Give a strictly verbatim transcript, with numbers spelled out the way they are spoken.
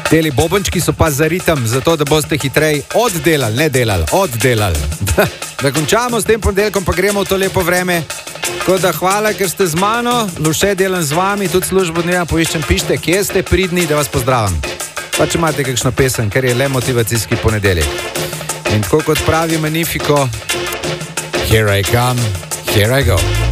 Teli bobončki so pa za ritem, zato da boste hitreje oddelali, ne delali, oddelali. Da končamo s tem ponedeljkom, pa gremo v to lepo vreme. Tako da hvala, ker ste z mano, Luše delam z vami, tudi službo dneva poiščem, pišite, kje ste pridni, da vas pozdravim. Pa če imate kakšno pesem, ker je le motivacijski ponedeljek. In tako kot pravi Magnifico, here I come, here I go.